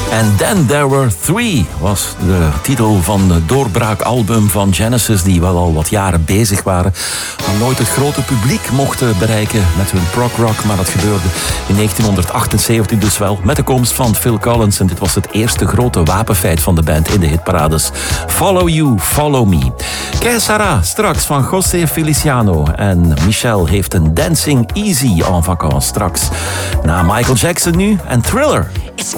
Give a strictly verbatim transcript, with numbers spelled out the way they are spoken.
And Then There Were Three was de titel van het doorbraakalbum van Genesis, die wel al wat jaren bezig waren, maar nooit het grote publiek mochten bereiken met hun prog rock. Maar dat gebeurde in negentienhonderdachtenzeventig dus wel, met de komst van Phil Collins. En dit was het eerste grote wapenfeit van de band in de hitparades. Follow You, Follow Me. Que Sera, straks van José Feliciano. En Michel heeft een Dancing Easy en vacances straks. Na Michael Jackson nu en Thriller. It's